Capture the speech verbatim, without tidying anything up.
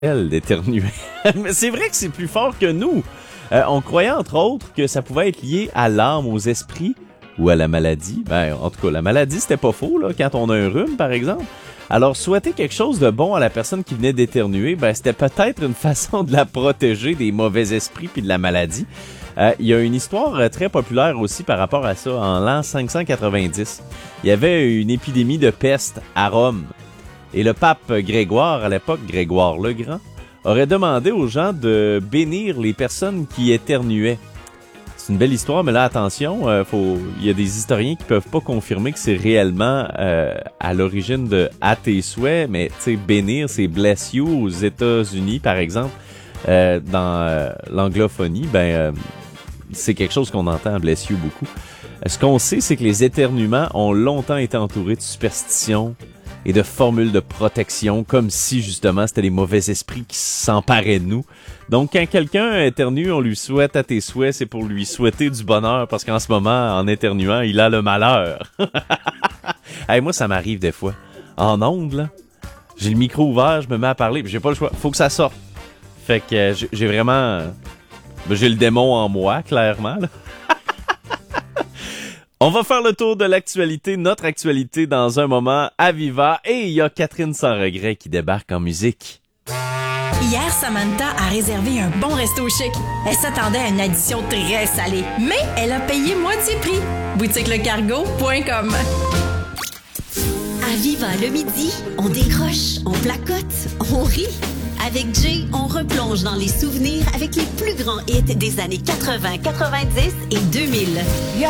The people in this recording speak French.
elle d'éternuer. Mais c'est vrai que c'est plus fort que nous. Euh, on croyait entre autres que ça pouvait être lié à l'âme, aux esprits ou à la maladie. Ben, en tout cas, la maladie, c'était pas faux, là, quand on a un rhume, par exemple. Alors, souhaiter quelque chose de bon à la personne qui venait d'éternuer, ben, c'était peut-être une façon de la protéger des mauvais esprits puis de la maladie. Euh, il y a une histoire euh, très populaire aussi par rapport à ça. En l'an cinq cent quatre-vingt-dix, il y avait une épidémie de peste à Rome. Et le pape Grégoire, à l'époque, Grégoire le Grand, aurait demandé aux gens de bénir les personnes qui éternuaient. C'est une belle histoire, mais là, attention, euh, faut, il y a des historiens qui peuvent pas confirmer que c'est réellement euh, à l'origine de « à tes souhaits », mais tu sais, bénir, c'est « bless you » aux États-Unis, par exemple. Euh, dans euh, l'anglophonie, ben, euh, c'est quelque chose qu'on entend, « bless you » beaucoup. Euh, ce qu'on sait, c'est que les éternuements ont longtemps été entourés de superstitions et de formules de protection, comme si, justement, c'était les mauvais esprits qui s'emparaient de nous. Donc, quand quelqu'un éternue, on lui souhaite à tes souhaits, c'est pour lui souhaiter du bonheur, parce qu'en ce moment, en éternuant, il a le malheur. Hey, moi, ça m'arrive des fois. En ondes, là, j'ai le micro ouvert, je me mets à parler, puis j'ai pas le choix. Faut que ça sorte. Fait que euh, j'ai vraiment... Euh, j'ai le démon en moi, clairement, là. On va faire le tour de l'actualité, notre actualité dans un moment à Viva. Et il y a Catherine Sans Regret qui débarque en musique. Hier, Samantha a réservé un bon resto chic. Elle s'attendait à une addition très salée, mais elle a payé moitié prix. boutique le cargo point com. À Viva le midi, on décroche, on placote, on rit. Avec Jay, on replonge dans les souvenirs avec les plus grands hits des années quatre-vingts, quatre-vingt-dix et deux mille.